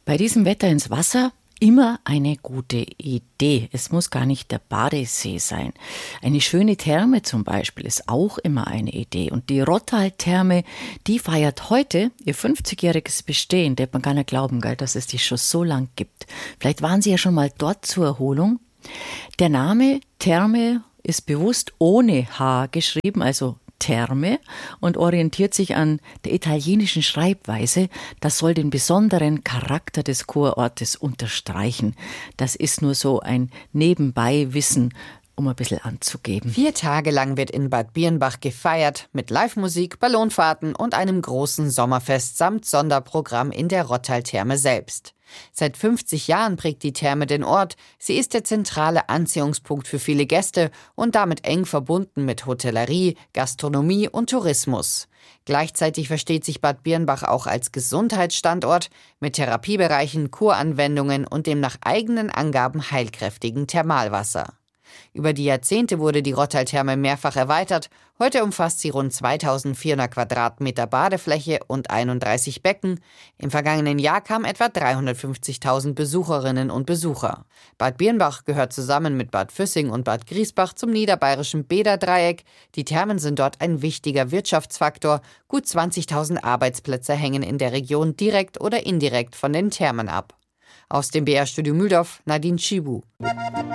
Bei diesem Wetter ins Wasser immer eine gute Idee. Es muss gar nicht der Badesee sein. Eine schöne Therme zum Beispiel ist auch immer eine Idee. Und die Rottal-Therme, die feiert heute ihr 50-jähriges Bestehen. Da hat man gar nicht glauben, gell, dass es die schon so lang gibt. Vielleicht waren Sie ja schon mal dort zur Erholung. Der Name Therme ist bewusst ohne H geschrieben, also Terme, und orientiert sich an der italienischen Schreibweise. Das soll den besonderen Charakter des Kurortes unterstreichen. Das ist nur so ein Nebenbeiwissen, um ein bisschen anzugeben. 4 Tage lang wird in Bad Birnbach gefeiert, mit Live-Musik, Ballonfahrten und einem großen Sommerfest samt Sonderprogramm in der Rottal-Therme selbst. Seit 50 Jahren prägt die Therme den Ort. Sie ist der zentrale Anziehungspunkt für viele Gäste und damit eng verbunden mit Hotellerie, Gastronomie und Tourismus. Gleichzeitig versteht sich Bad Birnbach auch als Gesundheitsstandort mit Therapiebereichen, Kuranwendungen und dem nach eigenen Angaben heilkräftigen Thermalwasser. Über die Jahrzehnte wurde die Rottal-Therme mehrfach erweitert. Heute umfasst sie rund 2400 Quadratmeter Badefläche und 31 Becken. Im vergangenen Jahr kamen etwa 350.000 Besucherinnen und Besucher. Bad Birnbach gehört zusammen mit Bad Füssing und Bad Griesbach zum niederbayerischen Bäderdreieck. Die Thermen sind dort ein wichtiger Wirtschaftsfaktor. Gut 20.000 Arbeitsplätze hängen in der Region direkt oder indirekt von den Thermen ab. Aus dem BR-Studio Mühldorf, Nadine Schibu.